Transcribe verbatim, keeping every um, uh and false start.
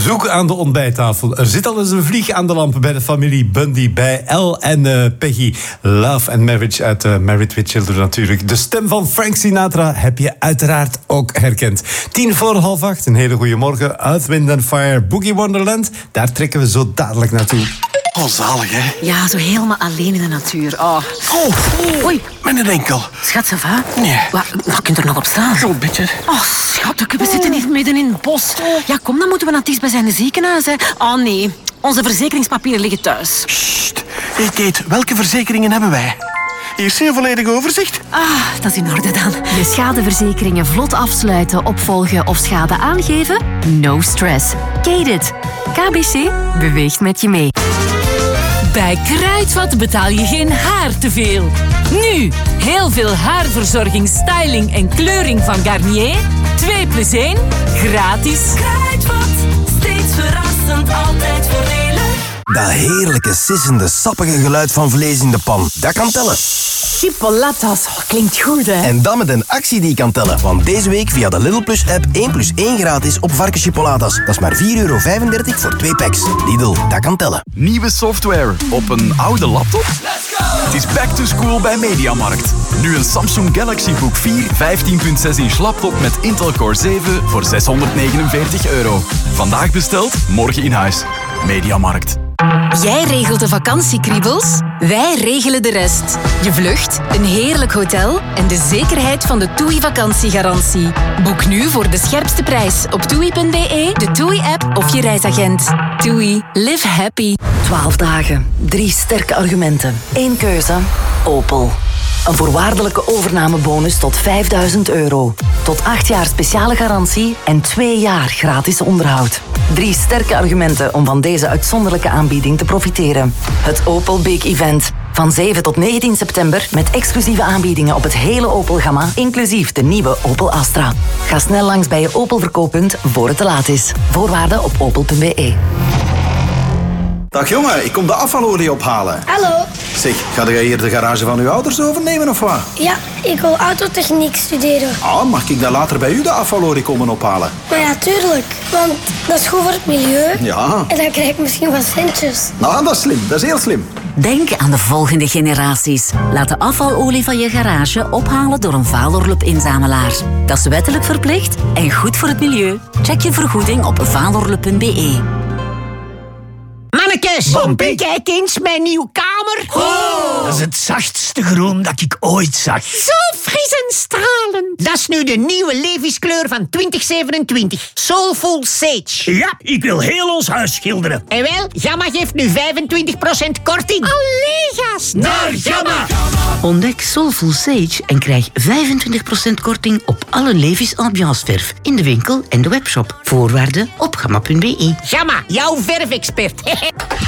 Bezoek aan de ontbijttafel. Er zit al eens een vlieg aan de lamp bij de familie Bundy, bij El en uh, Peggy. Love and Marriage uit uh, Married with Children natuurlijk. De stem van Frank Sinatra heb je uiteraard ook herkend. Tien voor half acht, een hele goede morgen. Earth, Wind and Fire, Boogie Wonderland. Daar trekken we zo dadelijk naartoe. Oh, zalig, hè? Ja, zo helemaal alleen in de natuur. Oh. Oh, Oei. Met een enkel. Schat, ça va? Nee. Waar, waar kunt er nog op staan? Zo'n beetje. Oh, schat, we zitten hier midden in het bos. Ja, kom, dan moeten we naar het dichtstbijzijnde ziekenhuis. Hè. Oh, nee. Onze verzekeringspapieren liggen thuis. Sst. Hey, Kate, welke verzekeringen hebben wij? Hier is een volledig overzicht. Ah, dat is in orde dan. Je schadeverzekeringen vlot afsluiten, opvolgen of schade aangeven? No stress. Kate-it. K B C beweegt met je mee. Bij Kruidvat betaal je geen haar te veel. Nu, heel veel haarverzorging, styling en kleuring van Garnier. twee plus één, gratis. Kruidvat, steeds verrassend, altijd voordelig. Dat heerlijke, sissende, sappige geluid van vlees in de pan, dat kan tellen. Chipolatas, oh, klinkt goed, hè? En dat met een actie die kan tellen. Want deze week via de Lidl Plus app één plus één gratis op varkenschipolatas. Dat is maar vier euro vijfendertig voor twee packs. Lidl, dat kan tellen. Nieuwe software op een oude laptop? Het is back to school bij Mediamarkt. Nu een Samsung Galaxy Book vier vijftien komma zes inch laptop met Intel Core zeven voor zeshonderdnegenenveertig euro. Vandaag besteld, morgen in huis. Mediamarkt. Jij regelt de vakantiekriebels, wij regelen de rest. Je vlucht, een heerlijk hotel en de zekerheid van de TUI vakantiegarantie. Boek nu voor de scherpste prijs op toei punt be, de TUI-app of je reisagent. TUI. Live happy. twaalf dagen, drie sterke argumenten, één keuze, Opel. Een voorwaardelijke overnamebonus tot vijfduizend euro. Tot acht jaar speciale garantie en twee jaar gratis onderhoud. Drie sterke argumenten om van deze uitzonderlijke aanbieding te profiteren. Het Opel Big Event. Van zeven tot negentien september met exclusieve aanbiedingen op het hele Opel-gamma, inclusief de nieuwe Opel Astra. Ga snel langs bij je Opel-verkooppunt voor het te laat is. Voorwaarden op opel punt be. Dag jongen, ik kom de afvalolie ophalen. Hallo. Zeg, ga jij hier de garage van uw ouders overnemen of wat? Ja, ik wil autotechniek studeren. Ah, mag ik dan later bij u de afvalolie komen ophalen? Maar ja, tuurlijk. Want dat is goed voor het milieu. Ja. En dan krijg ik misschien wat centjes. Nou, dat is slim. Dat is heel slim. Denk aan de volgende generaties. Laat de afvalolie van je garage ophalen door een Valorlup-inzamelaar. Dat is wettelijk verplicht en goed voor het milieu. Check je vergoeding op valorlup punt be. Mannekes, Bompie. kijk eens mijn nieuwe kamer. Oh, dat is het zachtste groen dat ik ooit zag. Zo fris en stralend. Dat is nu de nieuwe Levi's-kleur van twintig zevenentwintig. Soulful Sage. Ja, ik wil heel ons huis schilderen. En wel, Gamma geeft nu vijfentwintig procent korting. Allee, gast. Naar Gamma. Ontdek Soulful Sage en krijg vijfentwintig procent korting op alle Levi's ambianceverf in de winkel en de webshop. Voorwaarden op gamma punt be. Gamma, jouw verfexpert.